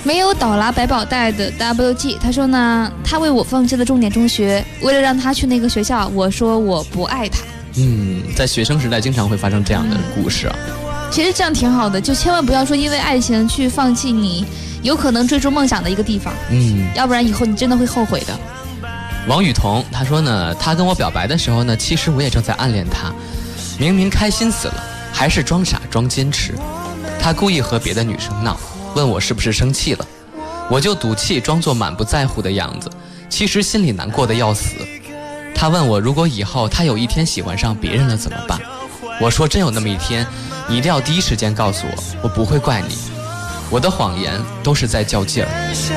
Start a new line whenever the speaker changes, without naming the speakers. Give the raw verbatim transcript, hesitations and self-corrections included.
没有倒拉百宝袋的 W G， 他说呢，他为我放弃了重点中学，为了让他去那个学校，我说我不爱他。
嗯，在学生时代经常会发生这样的故事啊。
其实这样挺好的，就千万不要说因为爱情去放弃你有可能追逐梦想的一个地方，
嗯，
要不然以后你真的会后悔的。
王雨桐他说呢，他跟我表白的时候呢，其实我也正在暗恋他，明明开心死了，还是装傻装坚持。他故意和别的女生闹，问我是不是生气了，我就赌气装作满不在乎的样子，其实心里难过的要死。他问我如果以后他有一天喜欢上别人了怎么办，我说真有那么一天，你一定要第一时间告诉我，我不会怪你。我的谎言都是在较劲儿。